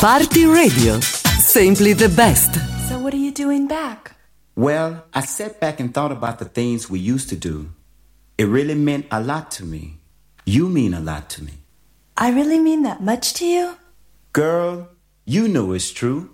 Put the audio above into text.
Party Radio. Simply the best. So what are you doing back? Well, I sat back and thought about the things we used to do. It really meant a lot to me. You mean a lot to me. I really mean that much to you? Girl, you know it's true.